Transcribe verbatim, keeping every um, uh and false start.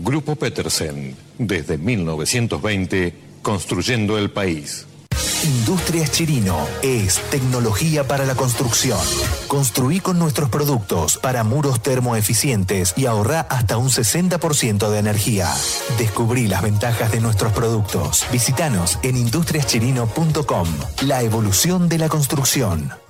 Grupo Petersen, desde mil novecientos veinte, construyendo el país. Industrias Chirino es tecnología para la construcción. Construí con nuestros productos para muros termoeficientes y ahorrá hasta un sesenta por ciento de energía. Descubrí las ventajas de nuestros productos. Visítanos en industrias chirino punto com. La evolución de la construcción.